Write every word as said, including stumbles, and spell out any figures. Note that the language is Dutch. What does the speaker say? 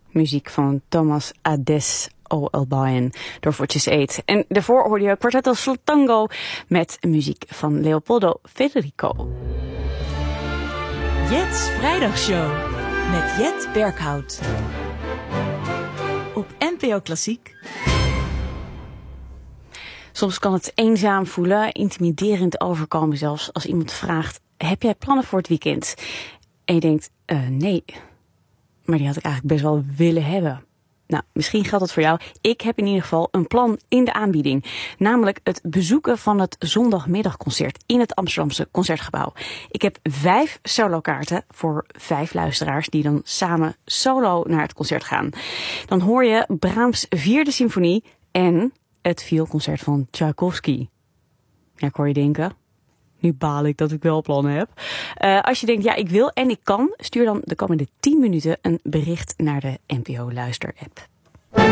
Muziek van Thomas Ades O Albayan door Voces acht. En daarvoor hoorde je Quartetto sul Tango met muziek van Leopoldo Federico. Jet's Vrijdagshow met Jet Berghout. Op N P O Klassiek. Soms kan het eenzaam voelen, intimiderend overkomen zelfs als iemand vraagt: heb jij plannen voor het weekend? En je denkt, uh, nee, maar die had ik eigenlijk best wel willen hebben. Nou, misschien geldt dat voor jou. Ik heb in ieder geval een plan in de aanbieding. Namelijk het bezoeken van het zondagmiddagconcert in het Amsterdamse Concertgebouw. Ik heb vijf solokaarten voor vijf luisteraars die dan samen solo naar het concert gaan. Dan hoor je Brahms' vierde symfonie en het vioolconcert van Tchaikovsky. Ja, ik hoor je denken, nu baal ik dat ik wel plannen heb. Uh, als je denkt, ja, ik wil en ik kan, stuur dan de komende tien minuten een bericht naar de N P O Luister-app.